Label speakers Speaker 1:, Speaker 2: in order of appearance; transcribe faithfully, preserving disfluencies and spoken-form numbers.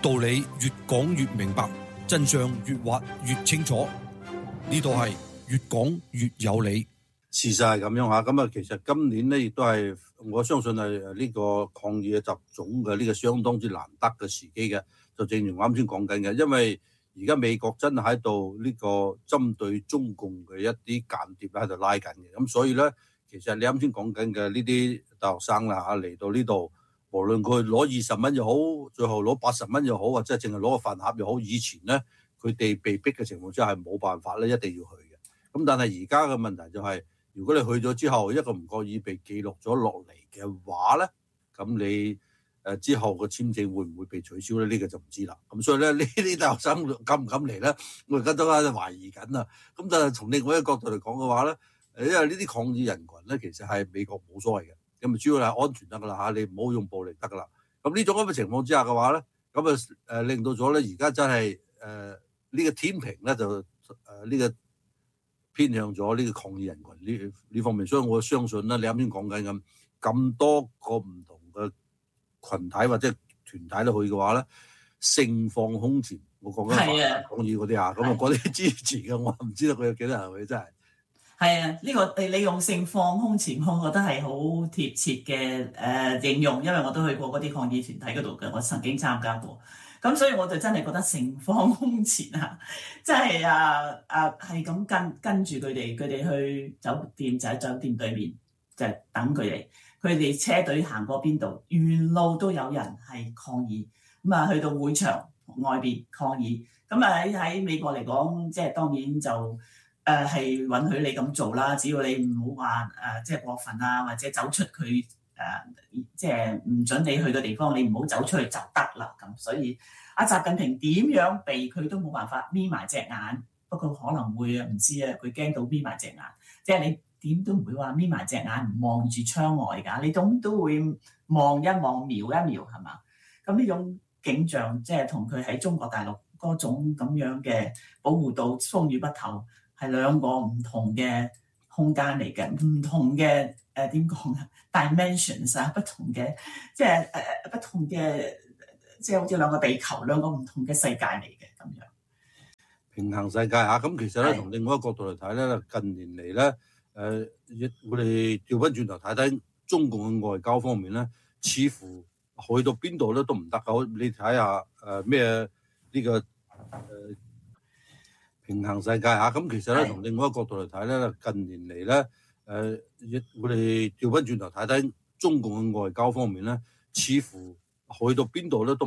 Speaker 1: 道理越講越明白，真相越挖越清楚。呢度係越講越有理。
Speaker 2: 事實係咁樣嚇，咁啊其實今年咧亦都係我相信係呢個抗議嘅集中嘅呢個相當之難得嘅時機嘅。就正如我啱先講緊嘅，因為而家美國真係喺度呢個針對中共嘅一啲間諜喺度拉緊嘅，咁所以咧其實你啱先講緊嘅呢啲大學生啦嚇嚟到呢度，無論佢攞二十蚊又好，最後攞八十蚊又好，或者係淨係攞個飯盒又好，以前咧佢哋被逼嘅情況之下係冇辦法咧，一定要去嘅。咁但係而家嘅問題就係，如果你去咗之後一個唔覺意被記錄咗落嚟嘅話咧，咁你誒之後個簽證會唔會被取消咧？呢個就唔知啦。咁所以咧，呢啲大學生敢唔敢嚟咧？我而家都喺度懷疑緊啊。咁但係從另外一個角度嚟講嘅話咧，誒因為呢啲抗議人群咧，其實係美國冇所謂嘅。咁啊，主要係安全得噶啦嚇，你唔好用暴力得噶啦。咁呢種咁嘅情況之下嘅話咧，咁啊誒令到咗咧，而家真係誒呢個天平咧就誒呢個偏向咗呢個抗議人群呢呢方面。所以我相信咧，你啱先講緊咁咁多個唔同嘅群體或者團體都去嘅話咧，盛況空前。我講緊抗議嗰啲啊，咁啊嗰啲支持嘅，我唔知道佢有幾多人去，真係。
Speaker 3: 係啊，呢、這個你你用盛況空前，我覺得係好貼切嘅誒、呃、形容，因為我都去過嗰啲抗議團體嗰度嘅，我曾經參加過，咁所以我就真係覺得盛況空前啊！即係啊啊係咁跟跟住佢哋，佢哋去酒店就喺酒店對面就係等佢哋，佢哋車隊行過邊度，沿路都有人係抗議，咁啊去到會場外邊抗議，咁啊喺喺美國嚟講，即係當然就。誒係、呃、允許你咁做啦，只要你唔好話誒即係過分啊，或者走出佢誒、呃、即係唔準你去嘅地方，你唔好走出去就得啦。咁所以阿習近平點樣避佢都冇辦法眯埋隻眼，不過可能會唔知啊，佢驚到眯埋隻眼，即係你點都唔會話眯埋隻眼唔望住窗外㗎，你總都會望一望、瞄一瞄係嘛？咁呢種景象即係同佢喺中國大陸嗰種咁樣嘅保護到風雨不透。係兩個唔同嘅空間嚟嘅，唔同嘅誒點講啊 dimensions 啊，不同嘅即係誒、呃、不同嘅，即係好似兩個地球，兩個唔同嘅世界嚟嘅咁樣。
Speaker 2: 平衡世界嚇，咁其實咧，從另外一個角度嚟睇咧，近年嚟咧，誒、呃，我哋調翻轉頭睇睇中共嘅外交方面咧，似乎去到邊度咧都唔得㗎。你睇下誒咩呢個誒？呃平衡世界嚇，咁其實咧，從另外一個角度嚟睇咧，近年嚟咧，誒、呃，我哋調翻轉頭睇睇中共嘅外交方面咧，似乎去到邊度咧都。